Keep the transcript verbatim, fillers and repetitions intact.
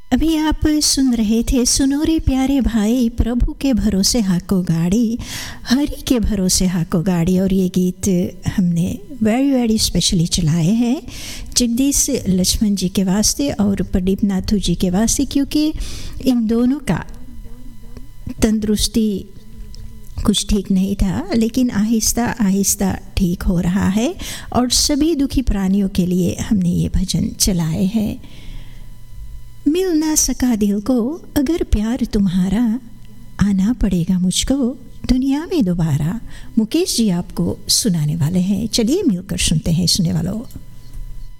अभी आप सुन रहे थे, सुनो रे प्यारे भाई, प्रभु के भरोसे हाको गाड़ी, हरि के भरोसे हाको गाड़ी। और ये गीत हमने वेरी वेरी स्पेशली चलाए हैं जगदीश लक्ष्मण जी के वास्ते और प्रदीप नाथू जी के वास्ते, क्योंकि इन दोनों का तंदुरुस्ती कुछ ठीक नहीं था, लेकिन आहिस्ता आहिस्ता ठीक हो रहा है। और सभी दुखी प्राणियों के लिए हमने ये भजन चलाए हैं। मिल ना सका दिल को अगर प्यार तुम्हारा, आना पड़ेगा मुझको दुनिया में दोबारा। मुकेश जी आपको सुनाने वाले हैं, चलिए मिलकर सुनते हैं सुनने वालों।